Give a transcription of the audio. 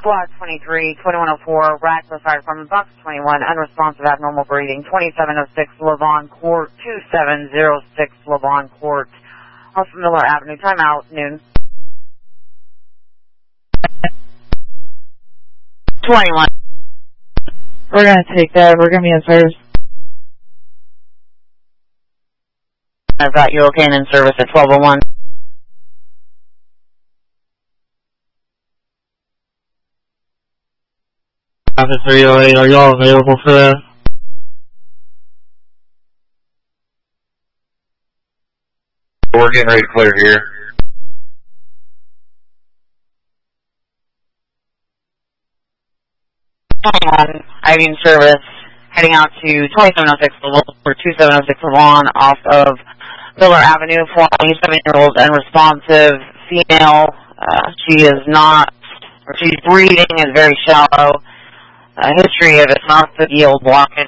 Squad 23, 2104, Radcliffe Fire Department, Box 21, unresponsive abnormal breathing, 2706 Levon Court, 2706 Levon Court, off Miller Avenue, timeout, noon. 21. We're going to take that. We're going to be in service. I've got you okay and in service at 1201. Officer 308, are y'all available for that? We're getting ready to clear here. IV in service, heading out to 2706 or 2706 Levon off of Miller Avenue, 47-year-old unresponsive female. She is not, or she's breathing is very shallow. History of esophageal blockage